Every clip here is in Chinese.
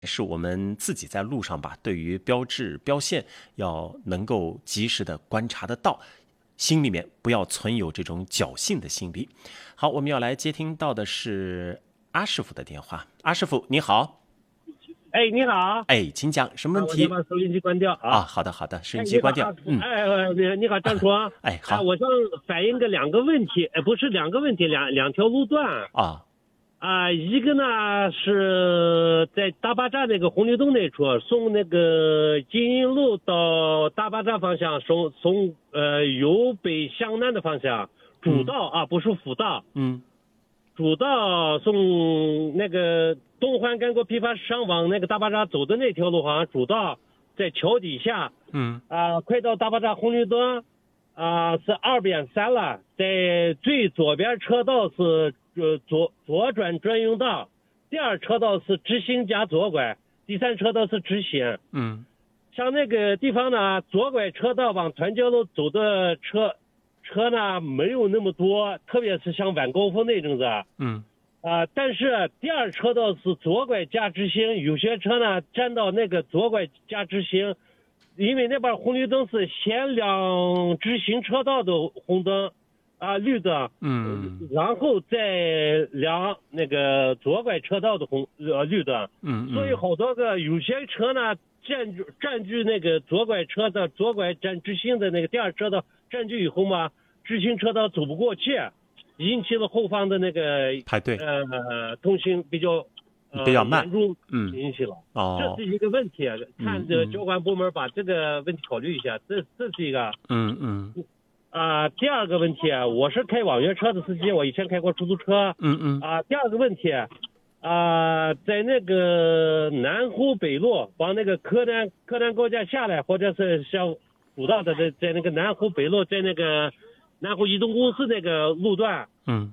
是我们自己在路上吧，对于标志标线要能够及时的观察得到，心里面不要存有这种侥幸的心理。好，我们要来接听到的是阿师傅的电话。阿师傅你好。 哎，你好。 哎，请讲，什么问题？ 我先把收音机关掉啊。 好的，收音机关掉。 你好，张叔。 好。 我想反映两个问题，不是两个问题，两条路段一个呢是在大巴扎那个红绿灯那处，从那个金银路到大巴扎方向，从由北向南的方向，主道不是辅道。主道从那个东环干果批发市场往那个大巴扎走的那条路，好像主道在桥底下。快到大巴扎红绿灯是2变3了，在最左边车道是左转专用道，第二车道是直行加左拐，第三车道是直行。像那个地方呢，左拐车道往团结路走的车呢没有那么多，特别是像晚高峰那阵子。但是第二车道是左拐加直行，有些车呢站到那个左拐加直行，因为那边红绿灯是先亮直行车道的红灯绿灯，然后再亮那个左拐车道的绿灯。所以好多个有些车呢占据那个左拐车的左拐站直行的那个第二车道占据以后嘛，直行车道走不过去，引起了后方的那个排队通行比较慢， 严重引起了。这是一个问题，看这交管部门把这个问题考虑一下，这是一个。第二个问题，我是开网约车的司机，我以前开过出租车。第二个问题，在那个南湖北路往那个柯南高架下来，或者是像主道的在那个南湖北路，在那个南湖移动公司那个路段。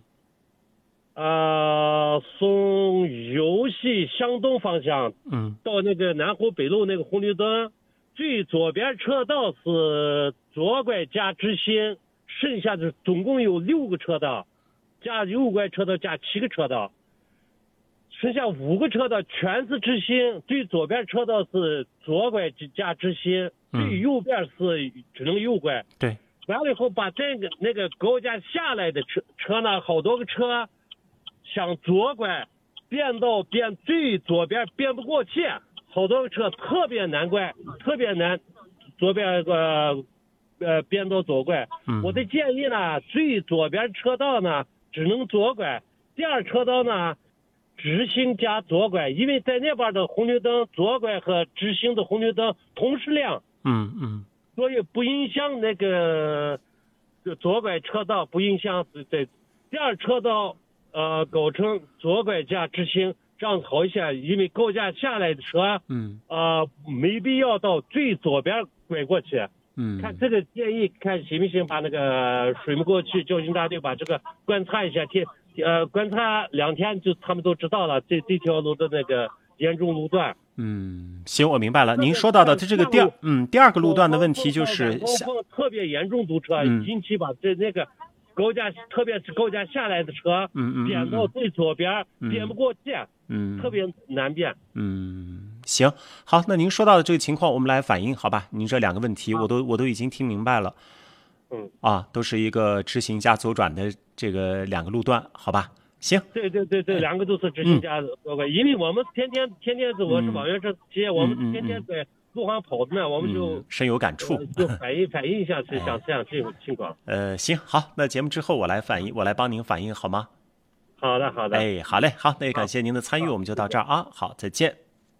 从游戏向东方向到那个南湖北路那个红绿灯，最左边车道是左拐加直行，剩下的总共有6个车道，加右拐车道加7个车道，剩下5个车道全是直行，最左边车道是左拐加直行，最右边是只能右拐。 对， 完了以后把那个高架下来的车呢，好多个车想左拐变最左边变不过去，好多个车特别难左边变到左拐。我的建议呢，最左边车道呢只能左拐，第二车道呢直行加左拐，因为在那边的红绿灯左拐和直行的红绿灯同时亮。所以不影响那个左拐车道，不影响在第二车道搞成左拐加直行，这样好一些，因为高架下来的车没必要到最左边拐过去。看这个建议看行不行，把那个水门沟区交警大队把这个观察一下，观察2天就他们都知道了这条路的那个严重路段。 行，我明白了。您说到的这个第二个路段的问题就是特别严重堵车，引起把那个高架，特别是高架下来的车变到最左边变不过去，特别难变。 行，好，那您说到的这个情况我们来反映好吧，您这2个问题我都已经听明白了。都是一个直行加左转的这个2个路段，好吧？行， 对，2个都是直行加左拐，因为我们天天我是网约车司机，我们天天在路上跑的呢，我们就深有感触， 就反映一下，是像这样这种情况。 行，好，那节目之后我来帮您反映好吗？ 好的。 好嘞，好，那也感谢您的参与，我们就到这儿啊，好，再见。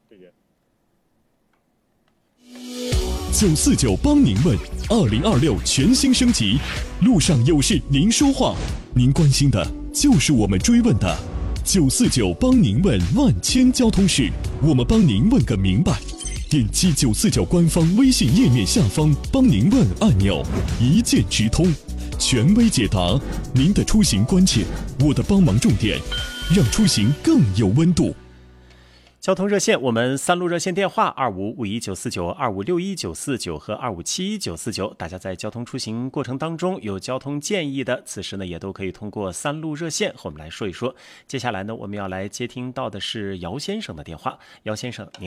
949帮您问，2026全新升级，路上有事您说话，您关心的就是我们追问的。949帮您问万千交通事，我们帮您问个明白。点击949官方微信页面下方帮您问按钮，一键直通，权威解答您的出行关切，我的帮忙重点，让出行更有温度。 交通热线，我们3路热线电话255199、256199和257199，大家在交通出行过程当中有交通建议的，此时呢也都可以通过3路热线和我们来说一说。接下来呢，我们要来接听到的是姚先生的电话。姚先生，